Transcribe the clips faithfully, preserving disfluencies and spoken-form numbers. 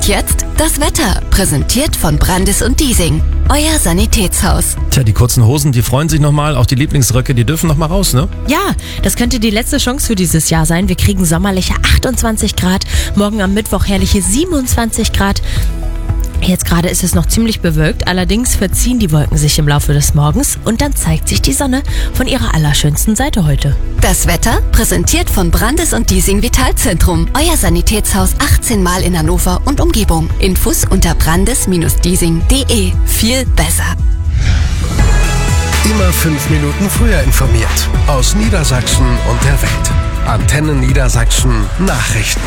jetzt das Wetter, präsentiert von Brandis und Diesing, euer Sanitätshaus. Tja, die kurzen Hosen, die freuen sich nochmal, auch die Lieblingsröcke, die dürfen nochmal raus, ne? Ja, das könnte die letzte Chance für dieses Jahr sein. Wir kriegen sommerliche achtundzwanzig Grad, morgen am Mittwoch herrliche siebenundzwanzig Grad. Jetzt gerade ist es noch ziemlich bewölkt, allerdings verziehen die Wolken sich im Laufe des Morgens und dann zeigt sich die Sonne von ihrer allerschönsten Seite heute. Das Wetter, präsentiert von Brandis und Diesing Vitalzentrum, euer Sanitätshaus achtzehn Mal in Hannover und Umgebung. Infos unter brandis Bindestrich diesing Punkt de. Viel besser. Immer fünf Minuten früher informiert. Aus Niedersachsen und der Welt. Antenne Niedersachsen Nachrichten.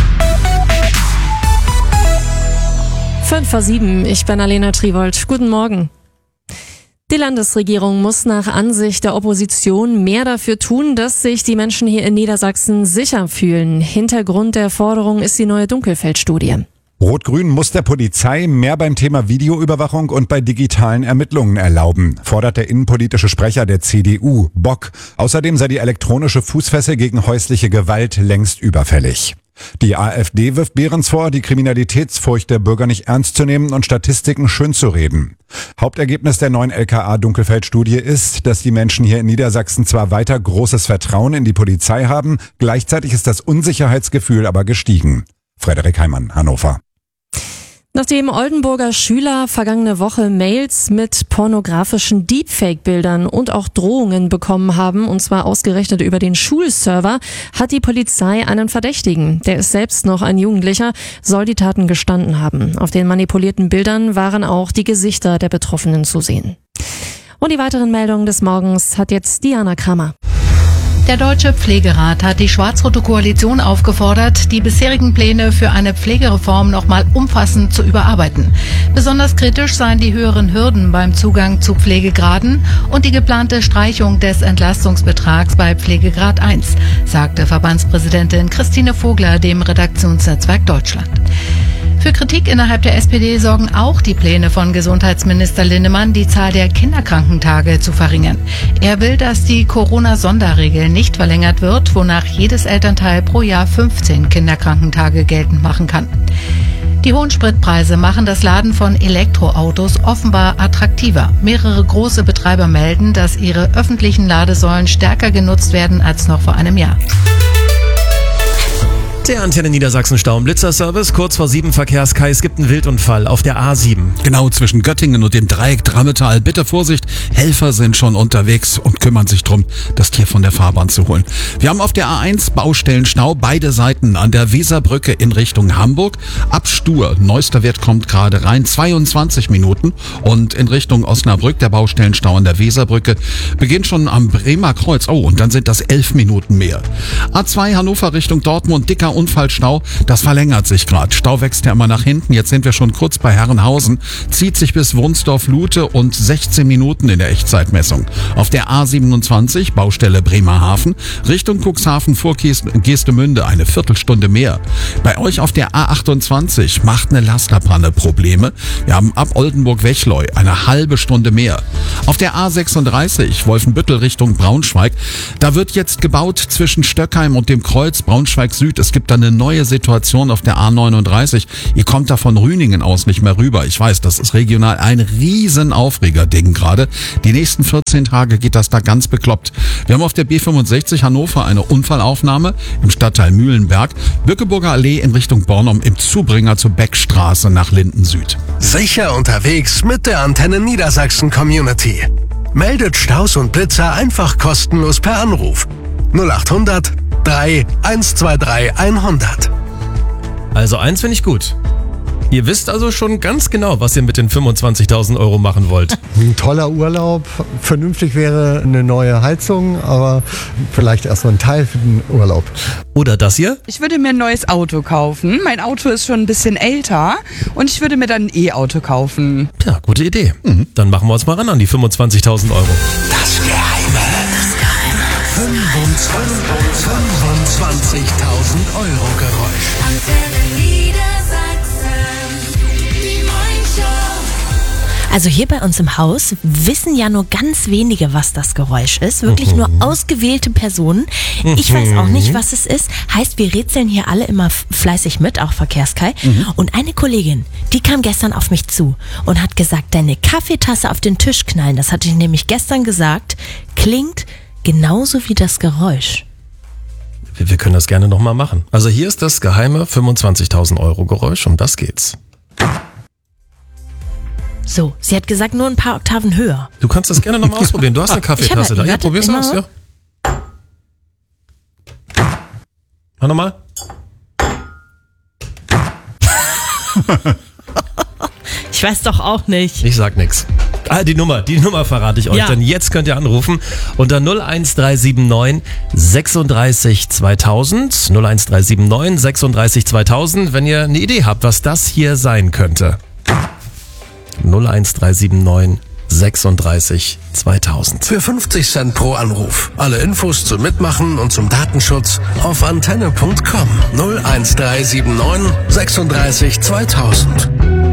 fünf vor sieben, ich bin Alena Triwold. Guten Morgen. Die Landesregierung muss nach Ansicht der Opposition mehr dafür tun, dass sich die Menschen hier in Niedersachsen sicher fühlen. Hintergrund der Forderung ist die neue Dunkelfeld-Studie. Rot-Grün muss der Polizei mehr beim Thema Videoüberwachung und bei digitalen Ermittlungen erlauben, fordert der innenpolitische Sprecher der C D U, Bock. Außerdem sei die elektronische Fußfessel gegen häusliche Gewalt längst überfällig. Die AfD wirft Behrens vor, die Kriminalitätsfurcht der Bürger nicht ernst zu nehmen und Statistiken schönzureden. Hauptergebnis der neuen L K A-Dunkelfeld-Studie ist, dass die Menschen hier in Niedersachsen zwar weiter großes Vertrauen in die Polizei haben, gleichzeitig ist das Unsicherheitsgefühl aber gestiegen. Frederik Heimann, Hannover. Nachdem Oldenburger Schüler vergangene Woche Mails mit pornografischen Deepfake-Bildern und auch Drohungen bekommen haben, und zwar ausgerechnet über den Schulserver, hat die Polizei einen Verdächtigen. Der ist selbst noch ein Jugendlicher, soll die Taten gestanden haben. Auf den manipulierten Bildern waren auch die Gesichter der Betroffenen zu sehen. Und die weiteren Meldungen des Morgens hat jetzt Diana Kramer. Der Deutsche Pflegerat hat die schwarz-rote Koalition aufgefordert, die bisherigen Pläne für eine Pflegereform nochmal umfassend zu überarbeiten. Besonders kritisch seien die höheren Hürden beim Zugang zu Pflegegraden und die geplante Streichung des Entlastungsbetrags bei Pflegegrad eins, sagte Verbandspräsidentin Christine Vogler dem Redaktionsnetzwerk Deutschland. Für Kritik innerhalb der S P D sorgen auch die Pläne von Gesundheitsminister Linnemann, die Zahl der Kinderkrankentage zu verringern. Er will, dass die Corona-Sonderregel nicht verlängert wird, wonach jedes Elternteil pro Jahr fünfzehn Kinderkrankentage geltend machen kann. Die hohen Spritpreise machen das Laden von Elektroautos offenbar attraktiver. Mehrere große Betreiber melden, dass ihre öffentlichen Ladesäulen stärker genutzt werden als noch vor einem Jahr. Der Antenne Niedersachsen Stau- und Blitzerservice, kurz vor sieben Verkehrskais, es gibt einen Wildunfall auf der A sieben. Genau, zwischen Göttingen und dem Dreieck Drammetal. Bitte Vorsicht, Helfer sind schon unterwegs und kümmern sich drum, das Tier von der Fahrbahn zu holen. Wir haben auf der A eins Baustellenstau, beide Seiten an der Weserbrücke in Richtung Hamburg. Ab Stur, neuester Wert kommt gerade rein, zweiundzwanzig Minuten. Und in Richtung Osnabrück, der Baustellenstau an der Weserbrücke, beginnt schon am Bremer Kreuz. Oh, und dann sind das elf Minuten mehr. A zwei Hannover Richtung Dortmund, dicker Unfallstau, das verlängert sich gerade. Stau wächst ja immer nach hinten. Jetzt sind wir schon kurz bei Herrenhausen. Zieht sich bis Wunsdorf-Lute und sechzehn Minuten in der Echtzeitmessung. Auf der A siebenundzwanzig, Baustelle Bremerhaven, Richtung Cuxhaven vor Geestemünde eine Viertelstunde mehr. Bei euch auf der A achtundzwanzig macht eine Lasterpanne Probleme. Wir haben ab Oldenburg-Wechleu eine halbe Stunde mehr. Auf der A sechsunddreißig, Wolfenbüttel Richtung Braunschweig, da wird jetzt gebaut zwischen Stöckheim und dem Kreuz Braunschweig-Süd. Es gibt da eine neue Situation auf der A neununddreißig. Ihr kommt da von Rüningen aus nicht mehr rüber. Ich weiß, das ist regional ein riesen Aufreger-Ding gerade. Die nächsten vierzehn Tage geht das da ganz bekloppt. Wir haben auf der B fünfundsechzig Hannover eine Unfallaufnahme im Stadtteil Mühlenberg. Bückeburger Allee in Richtung Bornum im Zubringer zur Beckstraße nach Linden Süd. Sicher unterwegs mit der Antenne Niedersachsen Community. Meldet Staus und Blitzer einfach kostenlos per Anruf. null achthundert drei eins zwei drei hundert. Also eins finde ich gut. Ihr wisst also schon ganz genau, was ihr mit den fünfundzwanzigtausend Euro machen wollt. Ein toller Urlaub. Vernünftig wäre eine neue Heizung, aber vielleicht erstmal ein Teil für den Urlaub. Oder das hier? Ich würde mir ein neues Auto kaufen. Mein Auto ist schon ein bisschen älter und ich würde mir dann ein E-Auto kaufen. Ja, gute Idee. Mhm. Dann machen wir uns mal ran an die fünfundzwanzigtausend Euro. Das Geheime. Das Geheime. fünfundzwanzigtausend Euro Geräusch. Antenne Niedersachsen, die Morning Show. Also hier bei uns im Haus wissen ja nur ganz wenige, was das Geräusch ist. Wirklich Mhm. nur ausgewählte Personen. Ich weiß auch nicht, was es ist. Heißt, wir rätseln hier alle immer f- fleißig mit, auch Verkehrskai. Mhm. Und eine Kollegin, die kam gestern auf mich zu und hat gesagt, deine Kaffeetasse auf den Tisch knallen, das hatte ich nämlich gestern gesagt, klingt genauso wie das Geräusch. Wir, wir können das gerne nochmal machen. Also hier ist das geheime fünfundzwanzigtausend Euro Geräusch, um das geht's. So, sie hat gesagt, nur ein paar Oktaven höher. Du kannst das gerne nochmal ausprobieren. Du hast eine Kaffeetasse Ich hab- da. Ja, warte, probier's immer aus, mal. ja. Mach nochmal. Ich weiß doch auch nicht. Ich sag nix. Ah, die Nummer, die Nummer verrate ich euch, Ja. denn jetzt könnt ihr anrufen unter null eins drei sieben neun sechsunddreißig zweitausend, null eins drei sieben neun sechsunddreißig zweitausend, wenn ihr eine Idee habt, was das hier sein könnte. null eins drei sieben neun sechsunddreißig zweitausend. Für fünfzig Cent pro Anruf. Alle Infos zum Mitmachen und zum Datenschutz auf antenne punkt com. null eins drei sieben neun sechsunddreißig zweitausend.